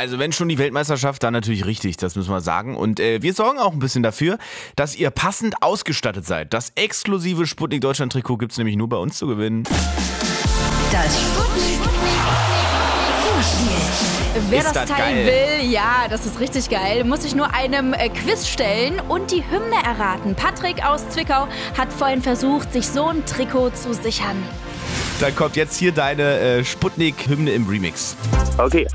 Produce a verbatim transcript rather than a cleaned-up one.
Also wenn schon die Weltmeisterschaft, dann natürlich richtig, das müssen wir sagen. Und äh, wir sorgen auch ein bisschen dafür, dass ihr passend ausgestattet seid. Das exklusive Sputnik Deutschland Trikot gibt es nämlich nur bei uns zu gewinnen. Das Sputnik Vorspiel. Wer Ist das das Teil geil. will, ja, das ist richtig geil, muss sich nur einem äh, Quiz stellen und die Hymne erraten. Patrick aus Zwickau hat vorhin versucht, sich so ein Trikot zu sichern. Dann kommt jetzt hier deine äh, Sputnik-Hymne im Remix. Okay.